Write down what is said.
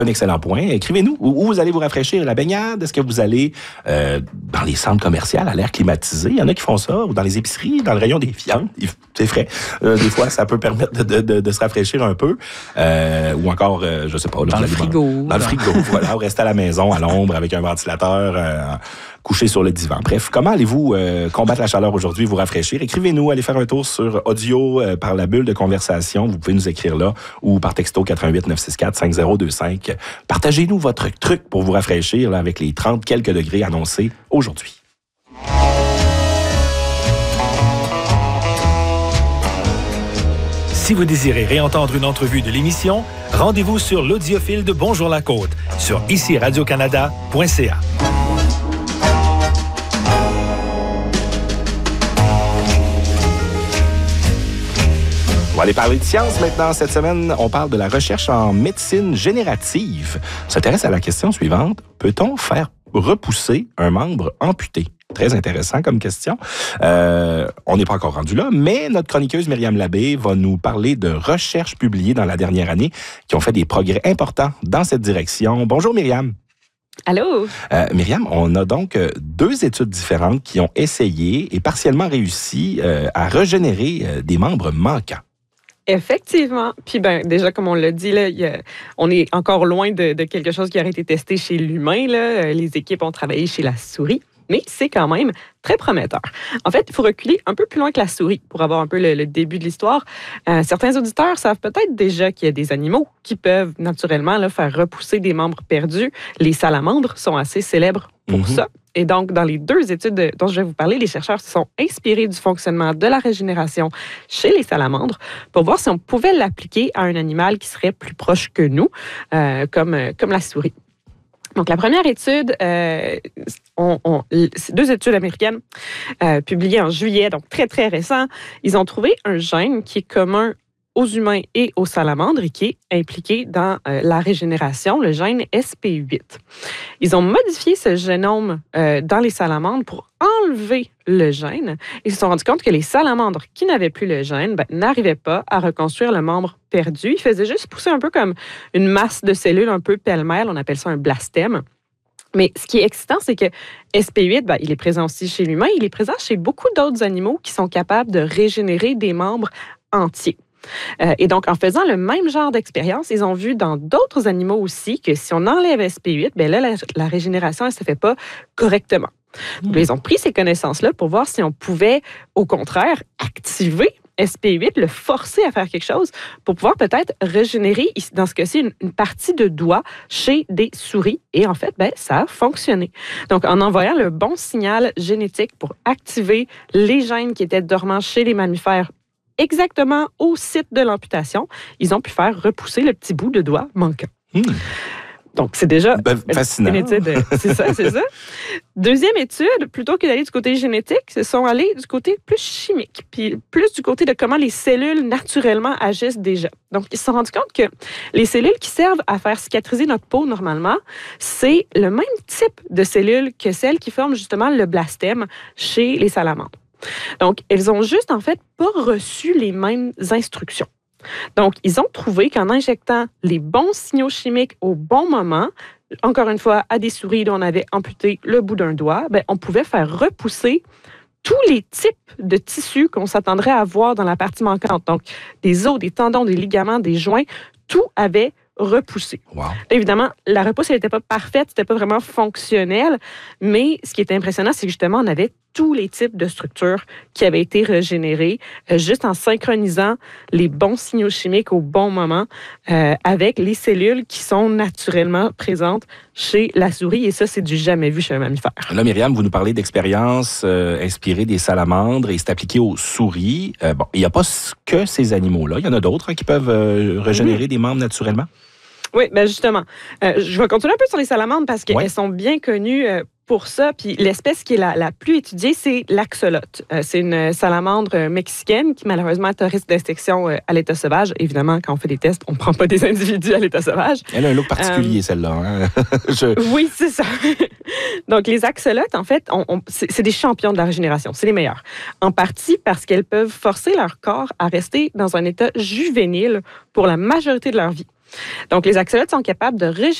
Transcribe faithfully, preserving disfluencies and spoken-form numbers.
Un excellent point. Écrivez-nous. Où vous allez vous rafraîchir? La baignade? Est-ce que vous allez euh, dans les centres commerciaux à l'air climatisé? Il y en a qui font ça. Ou dans les épiceries, dans le rayon des viandes. C'est frais. Euh, des fois, ça peut permettre de, de, de, de se rafraîchir un peu. Euh, ou encore, euh, je sais pas. Là, dans le frigo. Dans le frigo, voilà. Ou rester à la maison, à l'ombre, avec un ventilateur, euh, couché sur le divan. Bref, comment allez-vous euh, combattre la chaleur aujourd'hui, vous rafraîchir? Écrivez-nous. Allez faire un tour sur audio euh, par la bulle de conversation. Vous pouvez nous écrire là. Ou par texto quatre un huit neuf six quatre cinq zéro deux cinq. Partagez-nous votre truc pour vous rafraîchir là, avec les trente quelques degrés annoncés aujourd'hui. Si vous désirez réentendre une entrevue de l'émission, rendez-vous sur l'audiophile de Bonjour la Côte sur ici radio canada point c a. On va aller parler de science maintenant. Cette semaine, on parle de la recherche en médecine générative. On s'intéresse à la question suivante. Peut-on faire repousser un membre amputé? Très intéressant comme question. Euh, on n'est pas encore rendu là, mais notre chroniqueuse Myriam Labbé va nous parler de recherches publiées dans la dernière année qui ont fait des progrès importants dans cette direction. Bonjour Myriam. Allô? Euh, Myriam, on a donc deux études différentes qui ont essayé et partiellement réussi euh, à régénérer euh, des membres manquants. Effectivement. Puis ben déjà, comme on l'a dit, là, y a, on est encore loin de, de quelque chose qui aurait été testé chez l'humain. Là. Les équipes ont travaillé chez la souris, mais c'est quand même très prometteur. En fait, il faut reculer un peu plus loin que la souris pour avoir un peu le, le début de l'histoire. Euh, certains auditeurs savent peut-être déjà qu'il y a des animaux qui peuvent naturellement là, faire repousser des membres perdus. Les salamandres sont assez célèbres pour mm-hmm. ça. Et donc, dans les deux études dont je vais vous parler, les chercheurs se sont inspirés du fonctionnement de la régénération chez les salamandres pour voir si on pouvait l'appliquer à un animal qui serait plus proche que nous, euh, comme, comme la souris. Donc, la première étude, euh, on, on, c'est deux études américaines euh, publiées en juillet, donc très, très récent. Ils ont trouvé un gène qui est commun aux humains et aux salamandres et qui est impliqué dans euh, la régénération, le gène S P huit. Ils ont modifié ce génome euh, dans les salamandres pour enlever le gène. Ils se sont rendus compte que les salamandres qui n'avaient plus le gène ben, n'arrivaient pas à reconstruire le membre perdu. Ils faisaient juste pousser un peu comme une masse de cellules un peu pêle-mêle. On appelle ça un blastème. Mais ce qui est excitant, c'est que S P huit, ben, il est présent aussi chez l'humain. Il est présent chez beaucoup d'autres animaux qui sont capables de régénérer des membres entiers. Euh, et donc, en faisant le même genre d'expérience, ils ont vu dans d'autres animaux aussi que si on enlève S P huit, bien là, la, la régénération, elle ne se fait pas correctement. Donc, mmh. ils ont pris ces connaissances-là pour voir si on pouvait, au contraire, activer S P huit, le forcer à faire quelque chose pour pouvoir peut-être régénérer, dans ce cas-ci, une, une partie de doigt chez des souris. Et en fait, ben, ça a fonctionné. Donc, en envoyant le bon signal génétique pour activer les gènes qui étaient dormants chez les mammifères exactement au site de l'amputation, ils ont pu faire repousser le petit bout de doigt manquant. Mmh. Donc, c'est déjà ben, fascinant. Une étude. C'est ça, c'est ça. Deuxième étude, plutôt que d'aller du côté génétique, ils sont allés du côté plus chimique, puis plus du côté de comment les cellules naturellement agissent déjà. Donc, ils se sont rendus compte que les cellules qui servent à faire cicatriser notre peau normalement, c'est le même type de cellules que celles qui forment justement le blastème chez les salamandres. Donc, elles ont juste, en fait, pas reçu les mêmes instructions. Donc, ils ont trouvé qu'en injectant les bons signaux chimiques au bon moment, encore une fois, à des souris dont on avait amputé le bout d'un doigt, bien, on pouvait faire repousser tous les types de tissus qu'on s'attendrait à voir dans la partie manquante. Donc, des os, des tendons, des ligaments, des joints, tout avait repoussé. Wow. Évidemment, la repousse, elle n'était pas parfaite, c'était pas vraiment fonctionnel, mais ce qui était impressionnant, c'est que justement, on avait tous les types de structures qui avaient été régénérées euh, juste en synchronisant les bons signaux chimiques au bon moment euh, avec les cellules qui sont naturellement présentes chez la souris. Et ça, c'est du jamais vu chez un mammifère. Là, Myriam, vous nous parlez d'expériences euh, inspirées des salamandres et c'est appliqué aux souris. Euh, bon, il n'y a pas que ces animaux-là. Il y en a d'autres hein, qui peuvent euh, régénérer mmh. des membres naturellement? Oui, bien justement. Euh, je vais continuer un peu sur les salamandres parce qu'elles ouais. sont bien connues euh, pour ça. Puis l'espèce qui est la, la plus étudiée, c'est l'axolote. Euh, c'est une salamandre mexicaine qui malheureusement est un risque d'extinction euh, à l'état sauvage. Évidemment, quand on fait des tests, on ne prend pas des individus à l'état sauvage. Elle a un look particulier, euh, celle-là. Hein? Je... Oui, c'est ça. Donc les axolotes, en fait, on, on, c'est, c'est des champions de la régénération. C'est les meilleurs. En partie parce qu'elles peuvent forcer leur corps à rester dans un état juvénile pour la majorité de leur vie. Donc, les axolotes sont capables de régénérer